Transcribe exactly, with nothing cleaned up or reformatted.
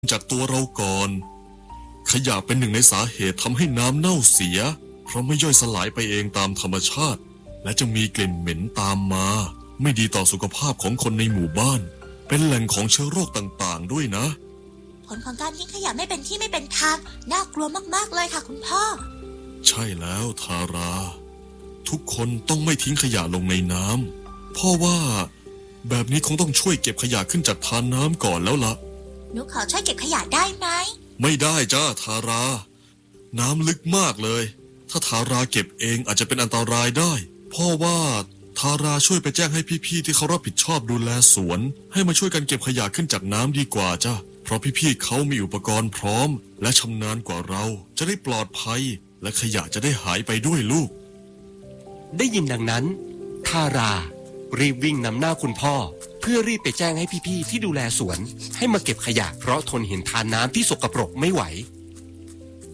จากตัวเราก่อนขยะเป็นหนึ่งในสาเหตุทำให้น้ำเน่าเสียเพราะไม่ย่อยสลายไปเองตามธรรมชาติและจะมีกลิ่นเหม็นตามมาไม่ดีต่อสุขภาพของคนในหมู่บ้านเป็นแหล่งของเชื้อโรคต่างๆด้วยนะผลของการทิ้งขยะไม่เป็นที่ไม่เป็นทางน่ากลัวมากๆเลยค่ะคุณพ่อใช่แล้วทาราทุกคนต้องไม่ทิ้งขยะลงในน้ำพ่อว่าแบบนี้คงต้องช่วยเก็บขยะขึ้นจากทานน้ำก่อนแล้วล่ะหนูขอช่วยเก็บขยะได้ไหมไม่ได้จ้าทาราน้ำลึกมากเลยถ้าทาราเก็บเองอาจจะเป็นอันตรายได้พ่อว่าทาราช่วยไปแจ้งให้พี่ๆที่เขารับผิดชอบดูแลสวนให้มาช่วยกันเก็บขยะขึ้นจากน้ำดีกว่าจ้าเพราะพี่ๆเขามีอุปกรณ์พร้อมและชำนาญกว่าเราจะได้ปลอดภัยและขยะจะได้หายไปด้วยลูกได้ยินดังนั้นทารารีบวิ่งนำหน้าคุณพ่อเพื่อรีบไปแจ้งให้พี่ๆที่ดูแลสวนให้มาเก็บขยะเพราะทนเห็นทานน้ำที่สกปรกไม่ไหว